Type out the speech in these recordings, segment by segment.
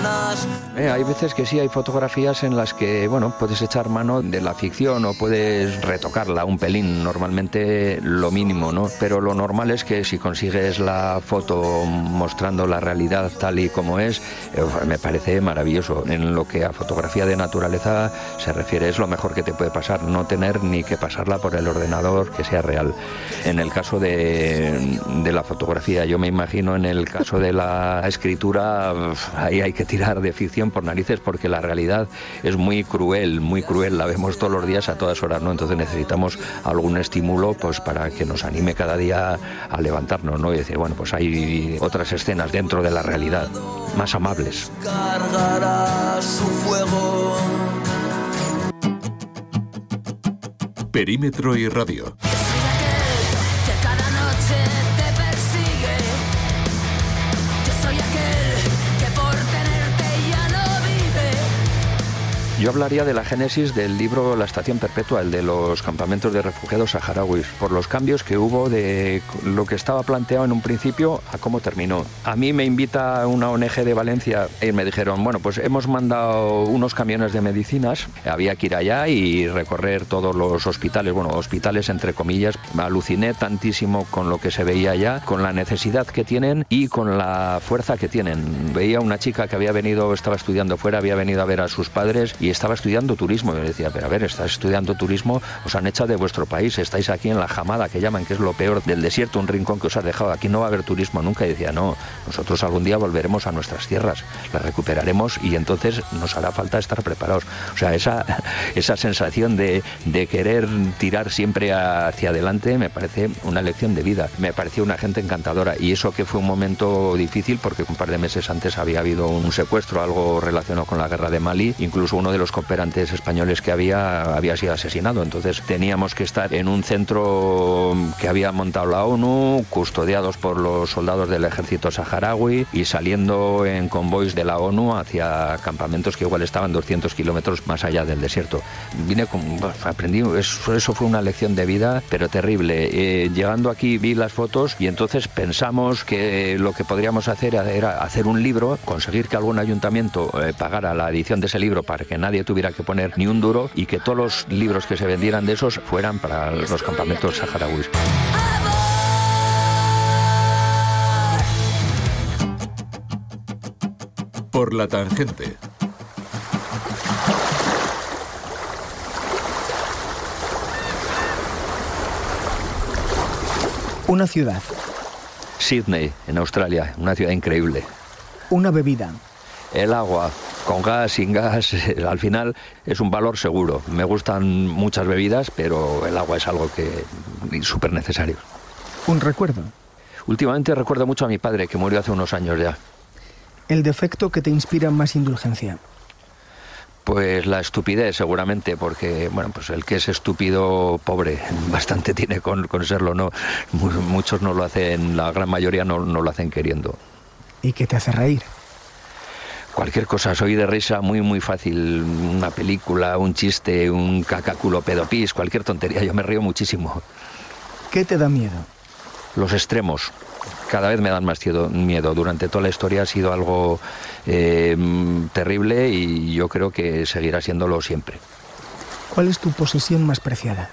Hay veces que sí, hay fotografías en las que, bueno, puedes echar mano de la ficción o puedes retocarla un pelín, normalmente lo mínimo, ¿no? Pero lo normal es que si consigues la foto mostrando la realidad tal y como es, me parece maravilloso. En lo que a fotografía de naturaleza se refiere, es lo mejor que te puede pasar, no tener ni que pasarla por el ordenador, que sea real. En el caso de la fotografía, yo me imagino en el caso de la escritura, ahí hay que tirar de ficción por narices, porque la realidad es muy cruel, la vemos todos los días a todas horas, ¿no? Entonces necesitamos algún estímulo pues para que nos anime cada día a levantarnos, ¿no? Y decir, bueno, pues hay otras escenas dentro de la realidad, más amables. Perímetro y Radio. Yo hablaría de la génesis del libro La Estación Perpetua, el de los campamentos de refugiados saharauis, por los cambios que hubo de lo que estaba planteado en un principio a cómo terminó. A mí me invita una ONG de Valencia y me dijeron, bueno, pues hemos mandado unos camiones de medicinas, había que ir allá y recorrer todos los hospitales, bueno, hospitales entre comillas. Me aluciné tantísimo con lo que se veía allá, con la necesidad que tienen y con la fuerza que tienen. Veía una chica que había venido, estaba estudiando fuera, había venido a ver a sus padres y estaba estudiando turismo. Y me decía, pero a ver, estás estudiando turismo, os han echado de vuestro país, estáis aquí en la Jamada, que llaman, que es lo peor del desierto, un rincón que os ha dejado, aquí no va a haber turismo nunca. Y decía, no, nosotros algún día volveremos a nuestras tierras, las recuperaremos y entonces nos hará falta estar preparados. O sea, esa sensación de querer tirar siempre hacia adelante me parece una lección de vida. Me pareció una gente encantadora, y eso que fue un momento difícil porque un par de meses antes había habido un secuestro, algo relacionado con la guerra de Mali, incluso uno de los cooperantes españoles que había sido asesinado. Entonces teníamos que estar en un centro que había montado la ONU, custodiados por los soldados del ejército saharaui y saliendo en convoys de la ONU hacia campamentos que igual estaban 200 kilómetros más allá del desierto. Aprendí, eso fue una lección de vida, pero terrible. Llegando aquí vi las fotos y entonces pensamos que lo que podríamos hacer era hacer un libro, conseguir que algún ayuntamiento pagara la edición de ese libro para que nadie tuviera que poner ni un duro y que todos los libros que se vendieran de esos fueran para los campamentos saharauis. Por la tangente. Una ciudad. Sydney, en Australia, una ciudad increíble. Una bebida. El agua, con gas, sin gas, al final es un valor seguro. Me gustan muchas bebidas, pero el agua es algo que es súper necesario. Un recuerdo. Últimamente recuerdo mucho a mi padre, que murió hace unos años ya. El defecto que te inspira más indulgencia. Pues la estupidez, seguramente, porque, bueno, pues el que es estúpido, pobre, bastante tiene con serlo, ¿no? Muchos no lo hacen, la gran mayoría no lo hacen queriendo. ¿Y qué te hace reír? Cualquier cosa, soy de risa muy fácil, una película, un chiste, un cacaculo pedopis, cualquier tontería, yo me río muchísimo. ¿Qué te da miedo? Los extremos, cada vez me dan más miedo. Durante toda la historia ha sido algo terrible y yo creo que seguirá siéndolo siempre. ¿Cuál es tu posesión más preciada?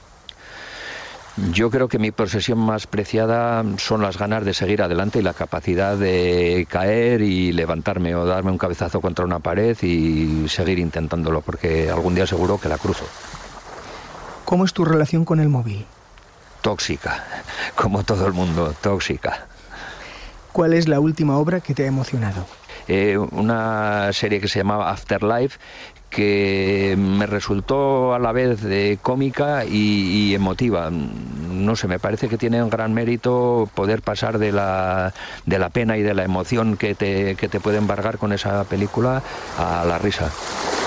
Yo creo que mi posesión más preciada son las ganas de seguir adelante y la capacidad de caer y levantarme o darme un cabezazo contra una pared y seguir intentándolo, porque algún día seguro que la cruzo. ¿Cómo es tu relación con el móvil? Tóxica, como todo el mundo, tóxica. ¿Cuál es la última obra que te ha emocionado? Una serie que se llamaba Afterlife, que me resultó a la vez cómica y emotiva. No sé, me parece que tiene un gran mérito poder pasar de la pena y de la emoción que te puede embargar con esa película a la risa.